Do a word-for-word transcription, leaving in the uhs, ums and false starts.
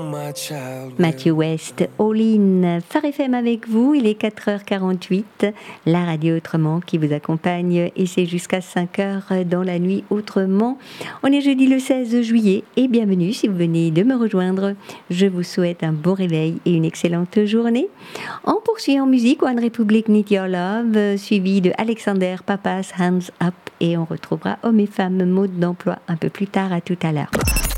Matthew West, All In, Phare F M avec vous, il est quatre heures quarante-huit, la radio autrement qui vous accompagne et c'est jusqu'à cinq heures dans la nuit autrement. On est jeudi le seize juillet et bienvenue si vous venez de me rejoindre. Je vous souhaite un bon réveil et une excellente journée. On poursuit en musique One Republic Need Your Love, suivi de Alexander Papas Hands Up et on retrouvera Hommes et Femmes mode d'emploi un peu plus tard. À tout à l'heure.